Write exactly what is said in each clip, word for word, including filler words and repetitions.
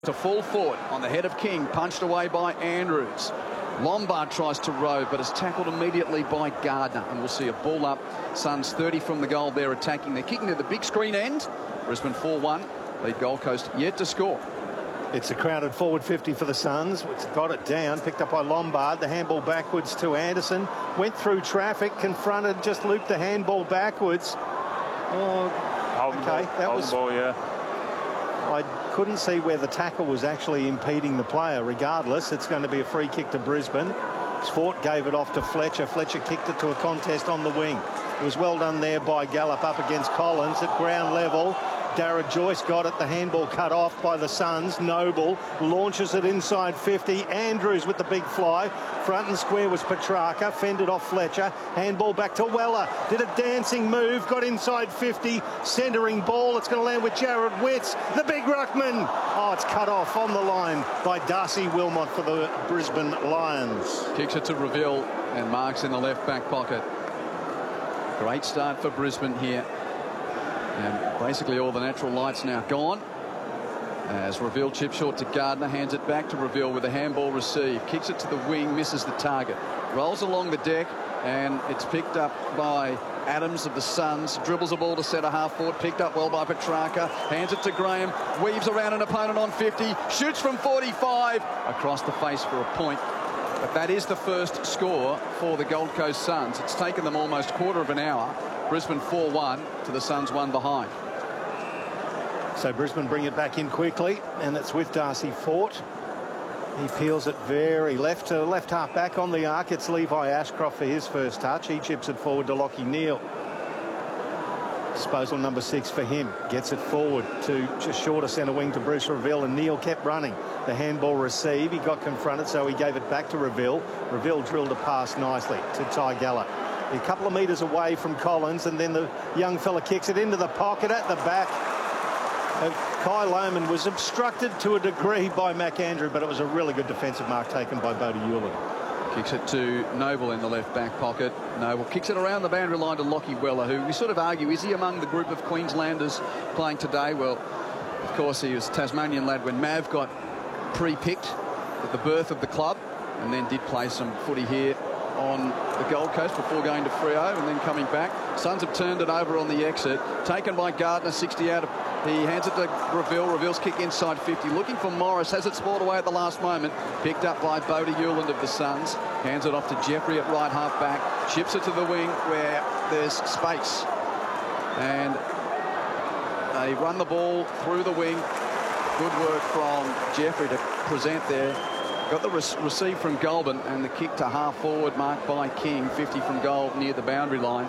To full forward on the head of King, punched away by Andrews. Lombard tries to row, but is tackled immediately by Gardner. And we'll see a ball up. Suns thirty from the goal. They're attacking. They're kicking at the big screen end. Brisbane four one. Lead Gold Coast yet to score. It's a crowded forward fifty for the Suns. It's got it down, picked up by Lombard. The handball backwards to Anderson. Went through traffic, confronted, just looped the handball backwards. Oh, okay, that was... ball, yeah. I couldn't see where the tackle was actually impeding the player. Regardless, it's going to be a free kick to Brisbane. Fort gave it off to Fletcher. Fletcher kicked it to a contest on the wing. It was well done there by Gallup up against Collins at ground level. Darragh Joyce got it. The handball cut off by the Suns. Noble launches it inside fifty. Andrews with the big fly. Front and square was Petrarca. Fended off Fletcher. Handball back to Weller. Did a dancing move. Got inside fifty. Centering ball. It's going to land with Jared Witts. The big ruckman. Oh, it's cut off on the line by Darcy Wilmot for the Brisbane Lions. Kicks it to Reville and marks in the left back pocket. Great start for Brisbane here. And basically all the natural lights now gone. As Reville chips short to Gardner, hands it back to Reville with a handball receive. Kicks it to the wing, misses the target. Rolls along the deck, and it's picked up by Adams of the Suns. Dribbles a ball to centre half forward, picked up well by Petrarca. Hands it to Graham, weaves around an opponent on fifty, shoots from forty-five, across the face for a point. But that is the first score for the Gold Coast Suns. It's taken them almost a quarter of an hour. Brisbane four one to the Suns one behind. So Brisbane bring it back in quickly, and it's with Darcy Fort. He peels it very left to left half back on the arc. It's Levi Ashcroft for his first touch. He chips it forward to Lachie Neale. Disposal number six for him. Gets it forward to just shorter centre wing to Bruce Reville, and Neale kept running. The handball receive. He got confronted, so he gave it back to Reville. Reville drilled a pass nicely to Ty Gallup. A couple of metres away from Collins, and then the young fella kicks it into the pocket at the back. Uh, Kai Lohmann was obstructed to a degree by McAndrew, but it was a really good defensive mark taken by Bodie Hewland. Kicks it to Noble in the left back pocket. Noble kicks it around the boundary line to Lachie Weller, who we sort of argue, is he among the group of Queenslanders playing today? Well, of course, he was a Tasmanian lad when Mav got pre-picked at the birth of the club, and then did play some footy here on the Gold Coast before going to Freo and then coming back. Suns have turned it over on the exit. Taken by Gardner, sixty out of... He hands it to Reville. Reville's kick inside fifty. Looking for Morris. Has it spoiled away at the last moment. Picked up by Bodie Hewland of the Suns. Hands it off to Jeffrey at right half back. Chips it to the wing where there's space. And they run the ball through the wing. Good work from Jeffrey to present there. Got the re receive from Goulburn, and the kick to half forward marked by King, fifty from goal near the boundary line.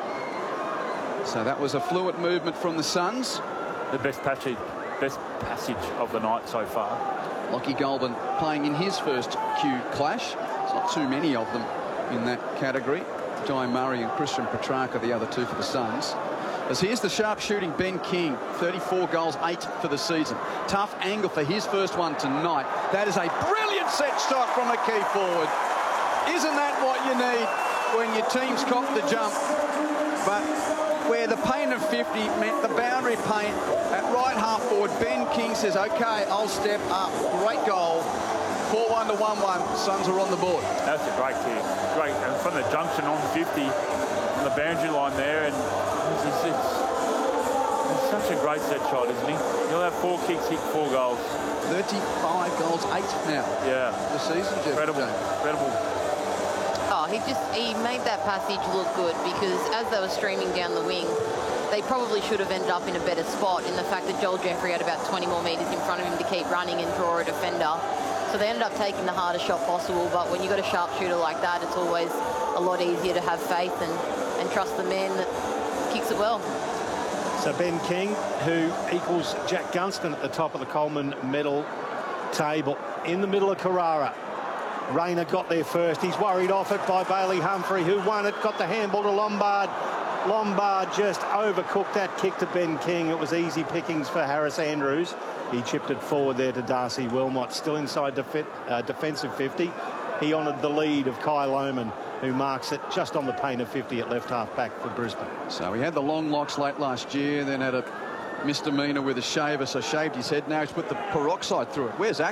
So that was a fluid movement from the Suns. The best passage, best passage of the night so far. Lachie Goulburn playing in his first Q clash. There's not too many of them in that category. Jai Murray and Christian Petrarca, the other two for the Suns. As here's the sharp shooting Ben King, thirty-four goals, eight for the season. Tough angle for his first one tonight. That is a brilliant set shot from a key forward. Isn't that what you need when your team's cocked the jump? But where the paint of fifty meant the boundary paint at right half forward, Ben King says, okay, I'll step up. Great goal. four one to one one. Suns are on the board. That's a great kick. Great. And from the junction on fifty, on the boundary line there, and it's, it's, it's such a great set shot, isn't he? He'll have four kicks, hit four goals. thirty-five goals, eight now. Yeah. The season, Jeff. Incredible. Incredible. Oh, he just, he made that passage look good, because as they were streaming down the wing, they probably should have ended up in a better spot in the fact that Joel Jeffrey had about twenty more metres in front of him to keep running and draw a defender. So they ended up taking the hardest shot possible, but when you've got a sharpshooter like that, it's always a lot easier to have faith and, and trust the man that kicks it well. So Ben King, who equals Jack Gunston at the top of the Coleman medal table, in the middle of Carrara. Rayner got there first. He's worried off it by Bailey Humphrey, who won it. Got the handball to Lombard. Lombard just overcooked that kick to Ben King. It was easy pickings for Harris Andrews. He chipped it forward there to Darcy Wilmot, still inside the uh, defensive fifty. He honoured the lead of Kai Lohmann, who marks it just on the paint of fifty at left half back for Brisbane. So we had the long locks late last year, then had a misdemeanor with a shaver, so shaved his head. Now he's put the peroxide through it. Where's that?